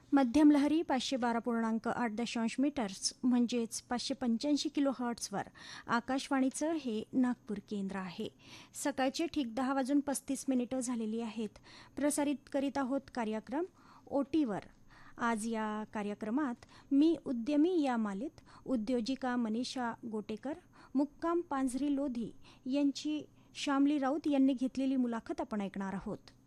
मध्यम लहरी 512.8 मीटर्स म्हणजेच 585 किलो हर्ट्झवर आकाशवाणीचं हे नागपूर केंद्र आहे. सकाळचे ठीक 10:35 झालेली आहेत. प्रसारित करीत आहोत कार्यक्रम ओटीवर. आज या कार्यक्रमात मी उद्यमी या मालित उद्योजिका मनीषा गोटेकर, मुक्काम पांझरी लोधी यांची शामली राऊत यांनी घेतलेली मुलाखत आपण ऐकणार आहोत.